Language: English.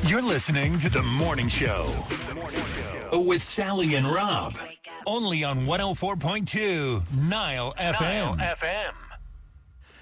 You're listening to The Morning Show with Sally and Rob. Only on 104.2 Nile FM.